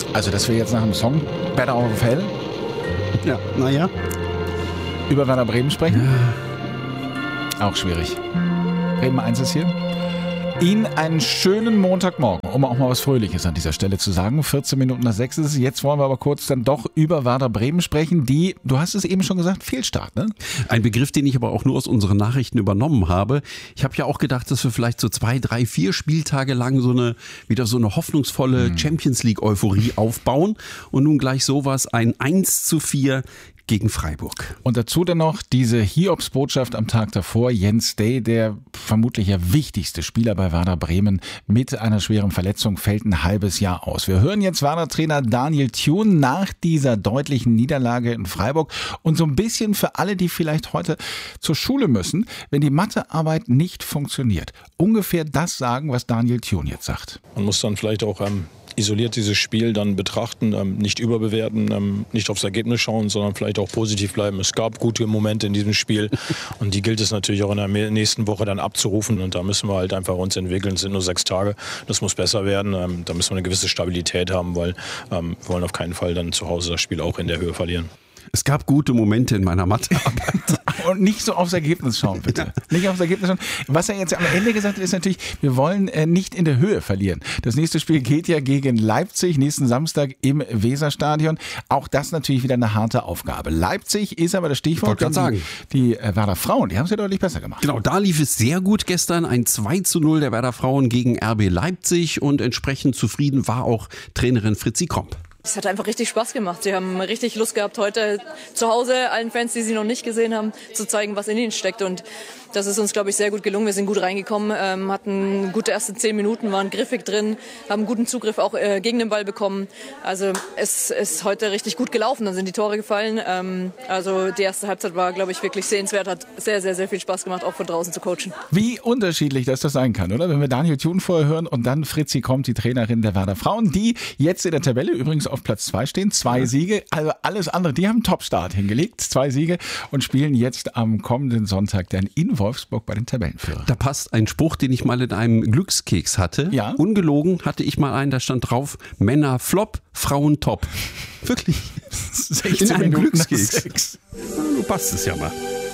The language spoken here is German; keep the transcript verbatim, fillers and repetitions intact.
Also, dass wir jetzt nach dem Song Better Off of Hell Ja, naja. über Werder Bremen sprechen? Ja. Auch schwierig. Bremen eins ist hier. Ihnen einen schönen Montagmorgen, um auch mal was Fröhliches an dieser Stelle zu sagen. vierzehn Minuten nach sechs ist es. Jetzt wollen wir aber kurz dann doch über Werder Bremen sprechen, die, du hast es eben schon gesagt, Fehlstart, ne? Ein Begriff, den ich aber auch nur aus unseren Nachrichten übernommen habe. Ich habe ja auch gedacht, dass wir vielleicht so zwei, drei, vier Spieltage lang so eine, wieder so eine hoffnungsvolle hm. Champions League Euphorie aufbauen. Und nun gleich sowas, ein eins zu vier gegen Freiburg. Und dazu dann noch diese Hiobsbotschaft am Tag davor. Jens Day, der vermutlich ja wichtigste Spieler bei Werder Bremen, mit einer schweren Verletzung fällt ein halbes Jahr aus. Wir hören jetzt Werder-Trainer Daniel Thune nach dieser deutlichen Niederlage in Freiburg. Und so ein bisschen für alle, die vielleicht heute zur Schule müssen, wenn die Mathearbeit nicht funktioniert. Ungefähr das sagen, was Daniel Thune jetzt sagt. Man muss dann vielleicht auch ähm isoliert dieses Spiel dann betrachten, ähm, nicht überbewerten, ähm, nicht aufs Ergebnis schauen, sondern vielleicht auch positiv bleiben. Es gab gute Momente in diesem Spiel und die gilt es natürlich auch in der nächsten Woche dann abzurufen und da müssen wir halt einfach uns entwickeln. Es sind nur sechs Tage, das muss besser werden. Ähm, da müssen wir eine gewisse Stabilität haben, weil ähm, wir wollen auf keinen Fall dann zu Hause das Spiel auch in der Höhe verlieren. Es gab gute Momente in meiner Mathearbeit. Und nicht so aufs Ergebnis schauen, bitte. Ja. Nicht aufs Ergebnis schauen. Was er jetzt am Ende gesagt hat, ist natürlich, wir wollen äh, nicht in der Höhe verlieren. Das nächste Spiel geht ja gegen Leipzig, nächsten Samstag im Weserstadion. Auch das natürlich wieder eine harte Aufgabe. Leipzig ist aber das Stichwort. Ich wollte gerade sagen. Die, die äh, Werder Frauen, die haben es ja deutlich besser gemacht. Genau, da lief es sehr gut gestern. Ein zwei zu null der Werder Frauen gegen R B Leipzig und entsprechend zufrieden war auch Trainerin Fritzi Kromp. Es hat einfach richtig Spaß gemacht. Sie haben richtig Lust gehabt, heute zu Hause allen Fans, die sie noch nicht gesehen haben, zu zeigen, was in ihnen steckt. Und das ist uns, glaube ich, sehr gut gelungen. Wir sind gut reingekommen, ähm, hatten gute erste zehn Minuten, waren griffig drin, haben guten Zugriff auch äh, gegen den Ball bekommen. Also es ist heute richtig gut gelaufen. Dann sind die Tore gefallen. Ähm, also die erste Halbzeit war, glaube ich, wirklich sehenswert. Hat sehr, sehr, sehr viel Spaß gemacht, auch von draußen zu coachen. Wie unterschiedlich das das sein kann, oder? Wenn wir Daniel Thune vorher hören und dann Fritzi Kromp, die Trainerin der Werder Frauen, die jetzt in der Tabelle übrigens auf Platz zwei stehen. Zwei Siege, also alles andere. Die haben einen Top-Start hingelegt. Zwei Siege und spielen jetzt am kommenden Sonntag dann in Wolfsburg bei den Tabellenführern. Da passt ein Spruch, den ich mal in einem Glückskeks hatte. Ja? Ungelogen hatte ich mal einen, da stand drauf, Männer flop, Frauen top. Wirklich. sechzehn in einem Glückskeks. Du passt es ja mal.